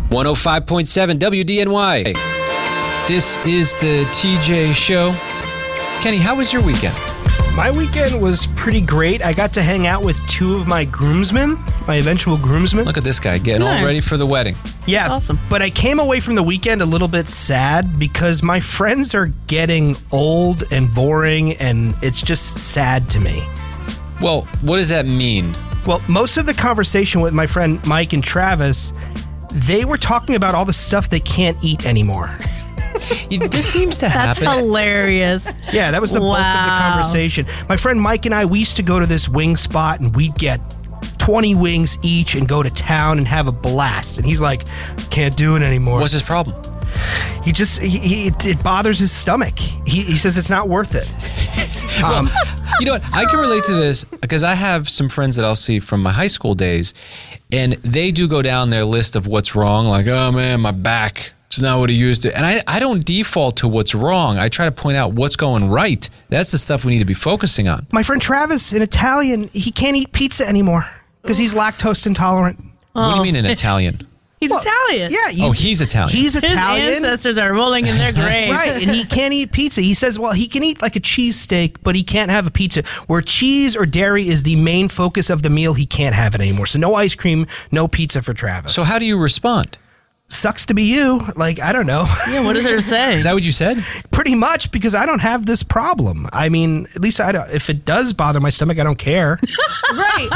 105.7 WDNY. This is the TJ Show. Kenny, how was your weekend? My weekend was pretty great. I got to hang out with two of my groomsmen, my eventual groomsmen. Look at this guy getting all ready for the wedding. Yeah, That's awesome. But I came away from the weekend a little bit sad because my friends are getting old and boring, and it's just sad to me. Well, what does that mean? Well, most of the conversation with my friend Mike and Travis, they were talking about all the stuff they can't eat anymore. This seems to That's happen. hilarious. Yeah, that was the bulk of the Wow. conversation. My friend Mike and I, we used to go to this wing spot and we'd get 20 wings each and go to town and have a blast. And he's like, can't do it anymore. What's his problem? He just, it bothers his stomach. He says it's not worth it. You know what? I can relate to this because I have some friends that I'll see from my high school days, and they do go down their list of what's wrong. Like, oh man, my back. It's not what it used to. And I don't default to what's wrong. I try to point out what's going right. That's the stuff we need to be focusing on. My friend Travis, an Italian, he can't eat pizza anymore because he's lactose intolerant. What do you mean in Italian? He's Italian. Yeah. He's Italian. He's His Italian. ancestors are rolling in their grave. Right, and he can't eat pizza. He says, well, he can eat like a cheesesteak, but he can't have a pizza. Where cheese or dairy is the main focus of the meal, he can't have it anymore. So no ice cream, no pizza for Travis. So how do you respond? Sucks to be you. Like, I don't know. Yeah, what does it say? Is that what you said? Pretty much, because I don't have this problem. I mean, at least I don't, if it does bother my stomach, I don't care. Right.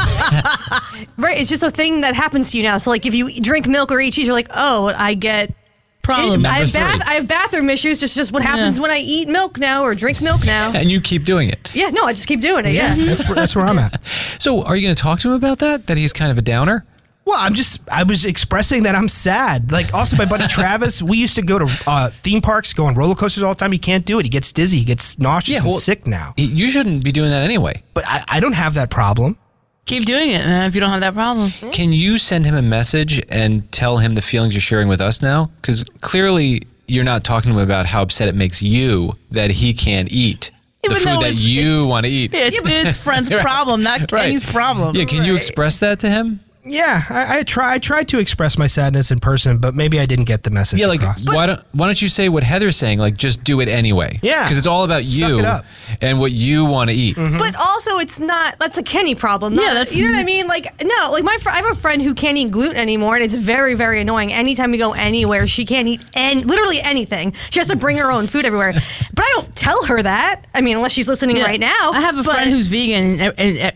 Right. It's just a thing that happens to you now. So, like, if you drink milk or eat cheese, you're like, oh, I get Problem. I have, Number 3. I have bathroom issues. It's just what happens when I eat milk now or drink milk now. And you keep doing it. Yeah, no, I just keep doing it. Yeah. That's where I'm at. So are you going to talk to him about that? That he's kind of a downer? Well, I was expressing that I'm sad. Like, also my buddy Travis, we used to go to theme parks, go on roller coasters all the time. He can't do it. He gets dizzy. He gets nauseous and sick now. You shouldn't be doing that anyway. But I don't have that problem. Keep doing it, man, if you don't have that problem. Can you send him a message and tell him the feelings you're sharing with us now? Because clearly you're not talking to him about how upset it makes you that he can't eat the Even food though that you want to eat. It's his friend's problem, not Kenny's problem. Yeah, can you express that to him? Yeah, I tried to express my sadness in person, but maybe I didn't get the message Yeah, like across. why don't you say what Heather's saying? Like, just do it anyway. Yeah. Because it's all about Suck you it up. and what you want to eat. But also, it's not. That's a Kenny problem. Yeah, not- that's- you know what I mean. Like, no, like I have a friend who can't eat gluten anymore, and it's very, very annoying. Anytime we go anywhere, she can't eat literally anything. She has to bring her own food everywhere. But I don't tell her that. I mean, unless she's listening Yeah. right now. I have a friend who's vegan, and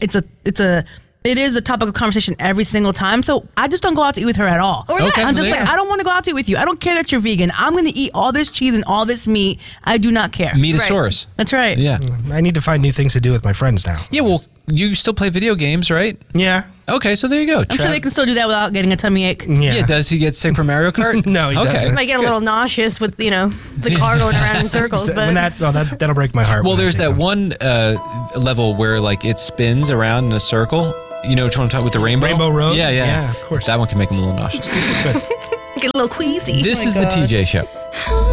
it is a topic of conversation every single time. So I just don't go out to eat with her at all. Or that. Okay. I'm just Yeah. like, I don't want to go out to eat with you. I don't care that you're vegan. I'm going to eat all this cheese and all this meat. I do not care. Meatosaurus. That's right. Yeah. I need to find new things to do with my friends now. Yeah, well, you still play video games, right? Yeah. Okay, so there you go. I'm sure they can still do that without getting a tummy ache. Yeah, does he get sick from Mario Kart? No, he okay. doesn't. I get a little nauseous with the car going around in circles. So But when that'll break my heart. Well, when there's day that comes. one level where like it spins around in a circle. You know which one I'm talking with the rainbow? Rainbow Road? Yeah, Yeah, of course. That one can make him a little nauseous. get a little queasy. This is the TJ Show.